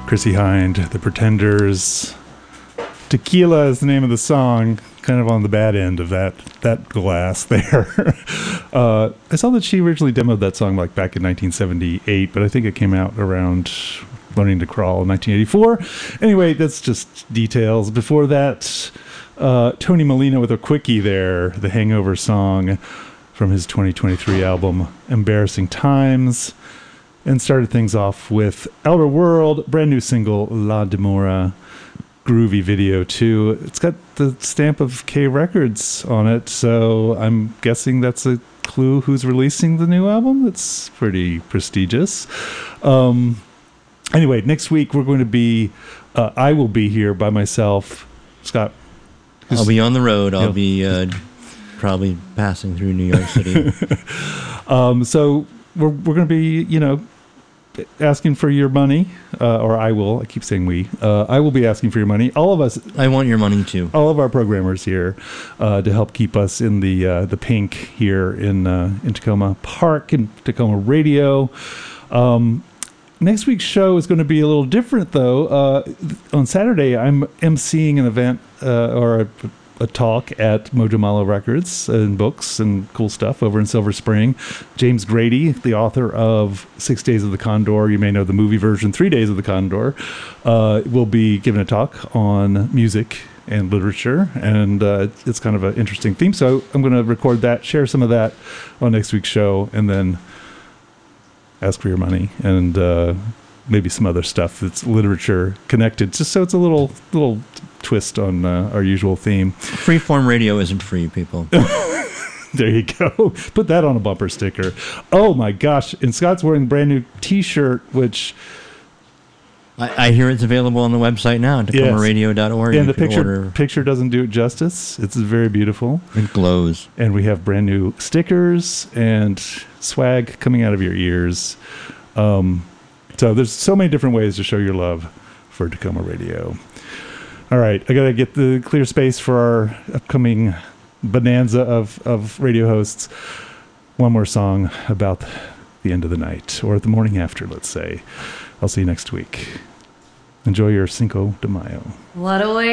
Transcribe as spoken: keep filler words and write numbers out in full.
Chrissie Hynde, The Pretenders. Tequila is the name of the song, kind of on the bad end of that that glass there. uh, I saw that she originally demoed that song like back in nineteen seventy-eight, but I think it came out around Learning to Crawl in nineteen eighty-four. Anyway, that's just details. Before that, uh, Tony Molina with a quickie there, the Hangover song from his twenty twenty-three album, Embarrassing Times. And started things off with Outer World, brand new single, La Demora. Groovy video too. It's got the stamp of K Records on it, so I'm guessing that's a clue who's releasing the new album. It's pretty prestigious. Um, anyway, next week we're going to be, uh, I will be here by myself. Scott? I'll be on the road. I'll be uh, probably passing through New York City. um, so we're, we're going to be, you know, asking for your money, uh, or I will. I keep saying we. Uh, I will be asking for your money. All of us. I want your money too. All of our programmers here uh, to help keep us in the uh, the pink here in uh, in Tacoma Park and Tacoma Radio. Um, next week's show is going to be a little different, though. Uh, on Saturday, I'm emceeing an event uh, or a, a talk at Mojo Malo Records and books and cool stuff over in Silver Spring. James Grady, the author of Six Days of the Condor, you may know the movie version, Three Days of the Condor, uh, will be giving a talk on music and literature, and uh, it's kind of an interesting theme. So I'm going to record that, share some of that on next week's show, and then ask for your money and uh, maybe some other stuff that's literature connected, just so it's a little little twist on uh, our usual theme. Freeform radio isn't free, people. There you go. Put that on a bumper sticker. Oh my gosh. And Scott's wearing a brand new t-shirt, which I, I hear it's available on the website now, Tacoma radio dot org. And the picture order. picture doesn't do it justice. It's very beautiful. It glows. And we have brand new stickers and swag coming out of your ears. Um, so there's so many different ways to show your love for Tacoma Radio. All right, I got to get the clear space for our upcoming bonanza of, of radio hosts. One more song about the end of the night, or the morning after, let's say. I'll see you next week. Enjoy your Cinco de Mayo. What a way